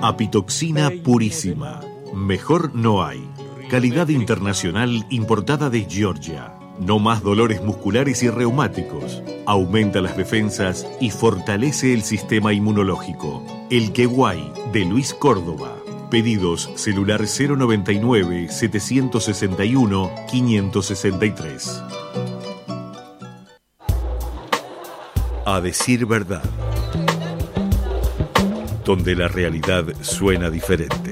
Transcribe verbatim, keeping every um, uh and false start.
Apitoxina purísima. Mejor no hay. Calidad internacional importada de Georgia. No más dolores musculares y reumáticos. Aumenta las defensas y fortalece el sistema inmunológico. El Queguay de Luis Córdoba. Pedidos celular cero noventa y nueve, setecientos sesenta y uno, quinientos sesenta y tres. A decir verdad. Donde la realidad suena diferente.